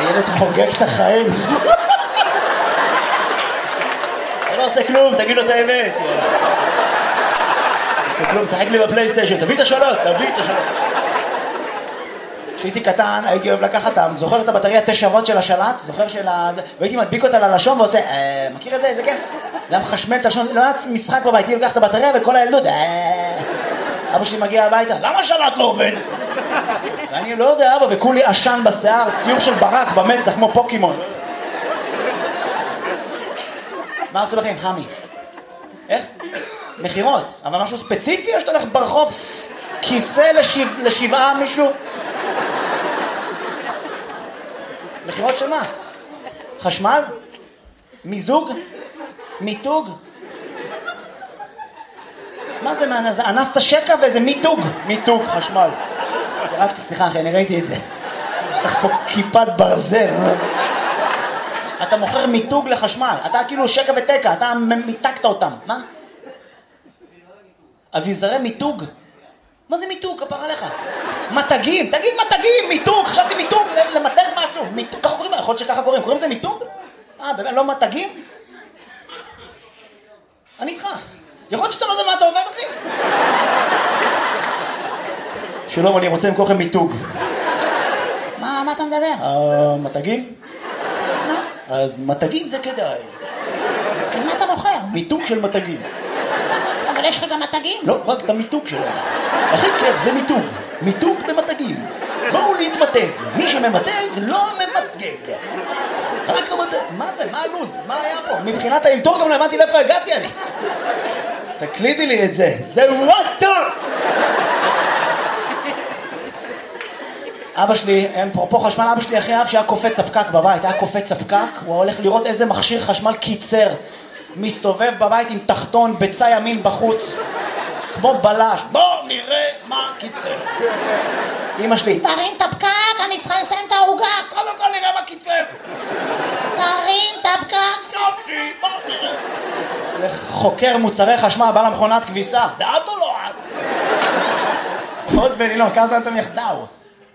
הילד חוגג את החיים. אתה לא עושה כלום, תגיד לו את האמת. עושה כלום, שחק לי בפלייסטיישן, תביא את השאלות. כשהייתי קטן, הייתי אוהב לקחת אותם, זוכר את הבטריה 9 וולט של השלט? זוכר והייתי מדביק אותה ללשון ועושה, מכיר את זה? זה כן? זה היה מחשמל את הלשון, לא היה משחק בבית, הייתי לוקח את הבטריה וכל הילדות, אבא שלי מגיע הביתה, למה השלט לא עובד? ואני לא יודע, אבא, וכולי עשן בשיער, ציור של ברק במצח, כמו פוקימון. מה עשו לכם? המי. איך? מחירות. אבל משהו ספציפי או שאתה הולך ברחוב כיסא לשבעה מישהו? מחירות של מה? חשמל? מיזוג? מיתוג? מה זה? זה אנסת שקע וזה מיתוג, חשמל. רק סליחה אחי, אני ראיתי את זה. צריך פה כיפת ברזל. אתה מוכר מיתוג לחשמל, אתה כאילו שקע ותקע, אתה מיתקת אותם. מה? אביזרי מיתוג? מה זה מיתוג? כפר עליך. מתגים, תגיד מתגים, מיתוג, חשבתי מיתוג, למתג משהו. מיתוג, ככה קוראים, יכול להיות שככה קוראים לזה מיתוג? באמת, לא מתגים? אני איתך. יכול להיות שאתה לא יודע מה אתה עובד, אחי? שלום, אני רוצה למכור לכם מיתוג. מה אתה מדבר? מתגים? אז מתגים זה כדאי. אז מה אתה מוכר? מיתוג של מתגים. אבל יש לך גם מתגים? לא, רק את המיתוג שלהם. הכי כיף זה מיתוג במתגים. בואו להתמתג. מי שממתג לא ממתגג. רק המתג. מה זה? מה הלוז? מה היה פה? מבחינת האלתור גם לא הבנתי לאיפה הגעתי אני. תקלידי לי את זה. זה וואטר! אבא שלי, פה חשמל, אבא שלי אחרי אב שהיה קופץ הפקק בבית, היה קופץ הפקק, הוא הולך לראות איזה מכשיר חשמל קיצר, מסתובב בבית עם תחתון, בצע ימין בחוץ, כמו בלש, בוא נראה מה קיצר. אמא שלי, תרים את הפקק, אני צריכה לסיים את העוגה, קודם כל נראה מה קיצר. תרים את הפקק. יופי, בוא נראה. חוקר מוצרי חשמל, בא למכונת כביסה, זה את או לא את? עוד בנילון, כמה זמן אתם יחדאו?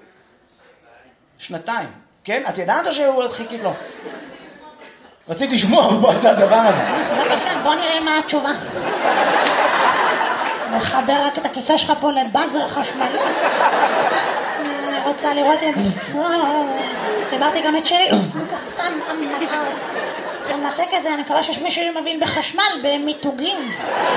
2 כן? את ידעת או שהוא חיכית לו? רציתי לשמוע, הוא עשה הדבר הזה. בבקשה, בוא נראה מה התשובה. מחבר רק את הכיסא שלך פה לבאזר חשמלי. אני רוצה לראות את זה. חיברתי גם את שלי. צריך לנתק את זה, אני מקווה שיש מישהו שמבין בחשמל, במיתוגים.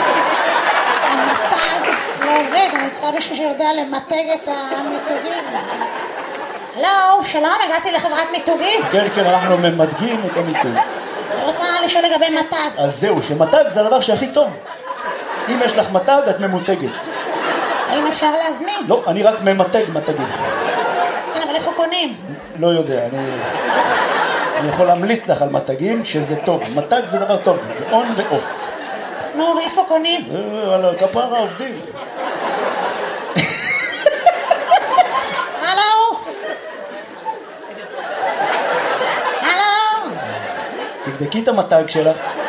המתג לא עובד, אני צריכה מישהו שיודע למתג את המיתוגים. הלו, שלום, הגעתי לחברת מיתוגים. כן, אנחנו ממתגים את המיתוג. אני רוצה לשאול לגבי מתג. אז זהו, שמתג זה הדבר שהכי טוב. אם יש לך מתג, את ממותגת. האם אפשר להזמין? לא, אני רק ממתג מתגים. כן, אבל איפה קונים? לא יודע, אני יכול להמליץ לך על מתגים שזה טוב. מתג זה דבר טוב, זה און ואוף. נו, ואיפה קונים? על כפרה עובדים. תבדקי את המתג שלך.